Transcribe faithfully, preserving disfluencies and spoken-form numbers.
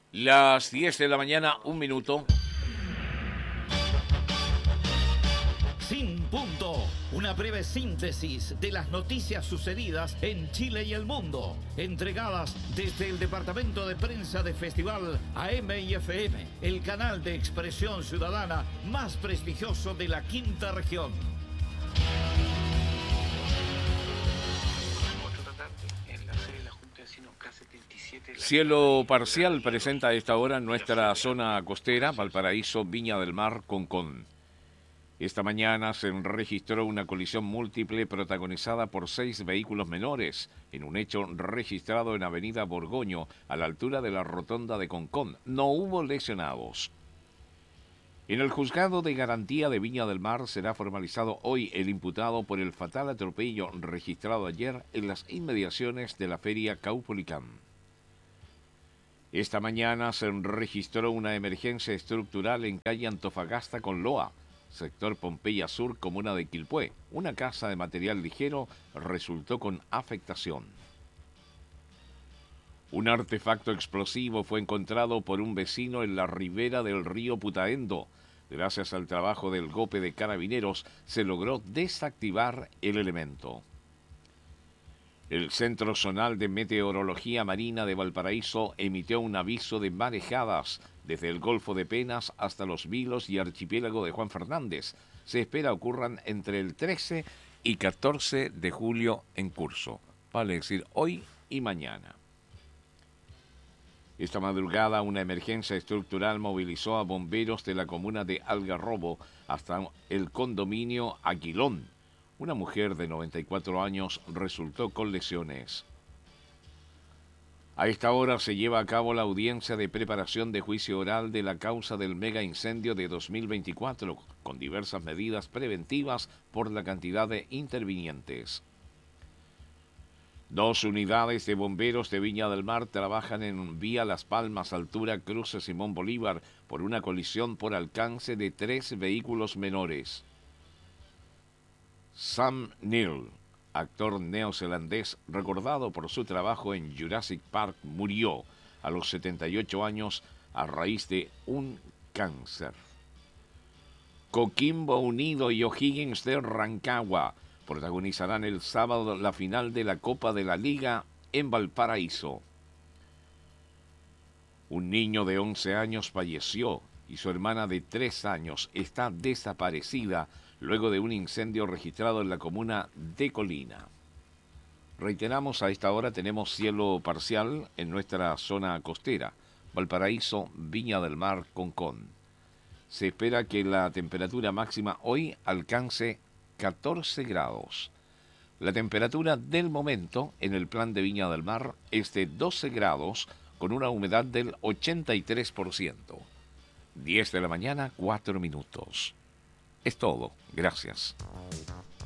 Las diez de la mañana, un minuto. Sin punto, una breve síntesis de las noticias sucedidas en Chile y el mundo, entregadas desde el Departamento de Prensa de Festival A M y F M, el canal de expresión ciudadana más prestigioso de la quinta región. Cielo parcial presenta a esta hora nuestra zona costera, Valparaíso, Viña del Mar, Concón. Esta mañana se registró una colisión múltiple protagonizada por seis vehículos menores, en un hecho registrado en Avenida Borgoño, a la altura de la rotonda de Concón. No hubo lesionados. En el juzgado de garantía de Viña del Mar será formalizado hoy el imputado por el fatal atropello registrado ayer en las inmediaciones de la feria Caupolicán. Esta mañana se registró una emergencia estructural en calle Antofagasta con Loa, sector Pompeya Sur, comuna de Quilpué. Una casa de material ligero resultó con afectación. Un artefacto explosivo fue encontrado por un vecino en la ribera del río Putaendo. Gracias al trabajo del G O P E de Carabineros, se logró desactivar el elemento. El Centro Zonal de Meteorología Marina de Valparaíso emitió un aviso de marejadas desde el Golfo de Penas hasta los Vilos y archipiélago de Juan Fernández. Se espera ocurran entre el trece y catorce de julio en curso, vale decir hoy y mañana. Esta madrugada una emergencia estructural movilizó a bomberos de la comuna de Algarrobo hasta el condominio Aguilón. Una mujer de noventa y cuatro años resultó con lesiones. A esta hora se lleva a cabo la audiencia de preparación de juicio oral de la causa del mega incendio de dos mil veinticuatro, con diversas medidas preventivas por la cantidad de intervinientes. Dos unidades de bomberos de Viña del Mar trabajan en vía Las Palmas, altura Cruce Simón Bolívar, por una colisión por alcance de tres vehículos menores. Sam Neill, actor neozelandés recordado por su trabajo en Jurassic Park, murió a los setenta y ocho años a raíz de un cáncer. Coquimbo Unido y O'Higgins de Rancagua protagonizarán el sábado la final de la Copa de la Liga en Valparaíso. Un niño de once años falleció y su hermana de tres años está desaparecida luego de un incendio registrado en la comuna de Colina. Reiteramos, a esta hora tenemos cielo parcial en nuestra zona costera, Valparaíso, Viña del Mar, Concón. Se espera que la temperatura máxima hoy alcance catorce grados. La temperatura del momento en el plan de Viña del Mar es de doce grados con una humedad del ochenta y tres por ciento. diez de la mañana, cuatro minutos. Es todo. Gracias.